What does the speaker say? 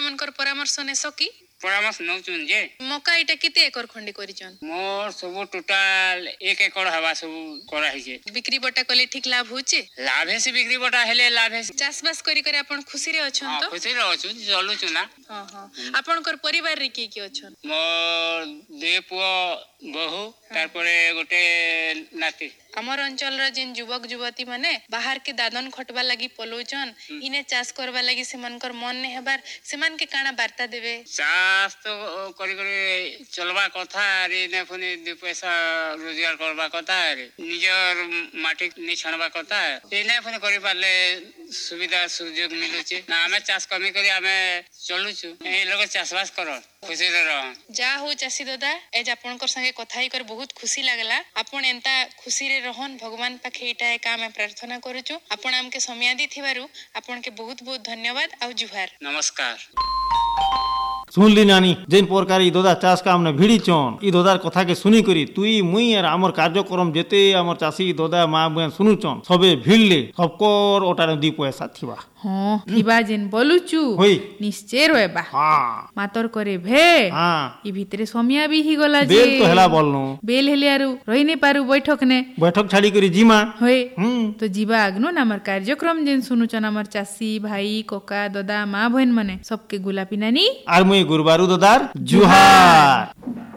ସେମାନଙ୍କର ପରାମର୍ଶ ନେସ କି परामर्श नौचुन जे मका इटा केते एकर खंडी करिचन मोर सब टोटाल 1 एकड़ हवा सब करा हिजे बिक्री बटा कले ठीक लाभ होचे लाभ है से बिक्री बटा हेले लाभ है चाष बास करी करे आपण खुशी रे अछन तो खुशी रे अछु चलु छु ना हां हां आपनकर परिवार रे की अछन मोर दे पुओ बहु तार परे गोटे नाती हमर अंचल रा जिन युवक युवती माने बाहर के दादन खटबा लागि पलोचन इने चाष करबा लागि सेमनकर मन ने हेबार सेमान के काना वार्ता देबे चाष तो करी करी चलबा कथा रे ने फने दु पैसा रोजगार करबा कथा रे निजर माटी नि छणबा कथा एने फने करी पाले सुविधा सुयोग मिलु छे ना हमें चाष कमी करी हमें चलु छु ए लोग चाषबास करो खुशी रे रह जा हो चासी दादा एज आपनकर संगे कथा ही कर बहुत खुशी लागला आपण एंता खुशी रे रहन भगवान पाखे इटा काम में प्रार्थना करू छु आपण हमके समय दी थिबारु आपण के बहुत बहुत धन्यवाद आ जुहार नमस्कार सुनली नानी जेन प्रकार इ दोदा चाष काम ने भिड़ी चन इ दोदार कथा के सुनी करी तुई मुई और आमर कार्यक्रम जेते आमर चासी दोदा मां बुआ सुनु चन सबे भिड़ले सबकर ओटार दी पैसा थिबा हां थिबा जेन बोलुचु निश्चय रहबा हां मातर करे भे हां इ भितरे समिया भी ही गला जे बेल तो हेला बोलनो बेल हेलियारु रहि नै पारु बैठक ने बैठक छाड़ी करी जीमा होय तो जीवा आगनो ना हमर कार्यक्रम जेन सुनु चन हमर चासी भाई कोका दादा मां बहन माने सबके गुलापी नानी आर मुई गुरबारू दोदार जुहार।